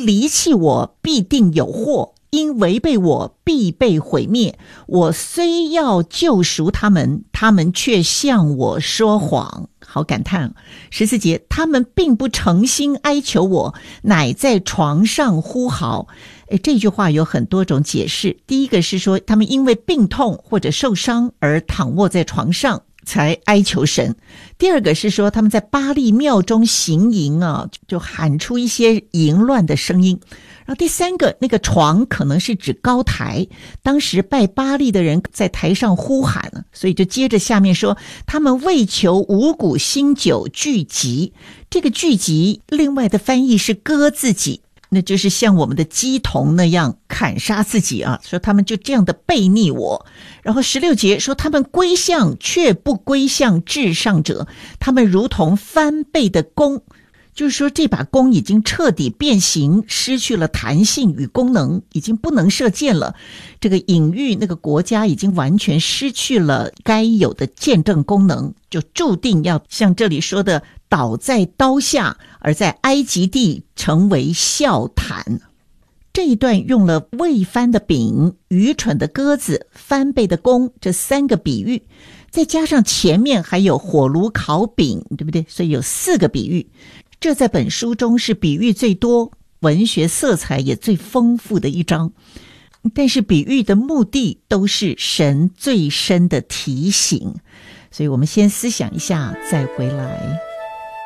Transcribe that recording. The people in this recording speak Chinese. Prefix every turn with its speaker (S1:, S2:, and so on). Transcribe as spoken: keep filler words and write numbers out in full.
S1: 离弃我，必定有祸，因违背我，必被毁灭。我虽要救赎他们，他们却向我说谎。好感叹。十四节，他们并不诚心哀求我，乃在床上呼嚎。诶，这句话有很多种解释。第一个是说，他们因为病痛或者受伤而躺卧在床上，才哀求神。第二个是说，他们在巴力庙中行淫啊，就喊出一些淫乱的声音。然后第三个，那个床可能是指高台，当时拜巴力的人在台上呼喊，所以就接着下面说，他们为求五谷新酒聚集。这个聚集另外的翻译是割自己，那就是像我们的鸡童那样砍杀自己啊，说他们就这样的背逆我。然后十六节说，他们归向却不归向至上者，他们如同翻倍的弓，就是说这把弓已经彻底变形，失去了弹性与功能，已经不能射箭了。这个隐喻那个国家已经完全失去了该有的见证功能，就注定要像这里说的倒在刀下，而在埃及地成为笑谈。这一段用了未翻的饼、愚蠢的鸽子、翻倍的弓这三个比喻，再加上前面还有火炉烤饼，对不对？所以有四个比喻。这在本书中是比喻最多、文学色彩也最丰富的一章。但是比喻的目的都是神最深的提醒，所以我们先思想一下，再回来。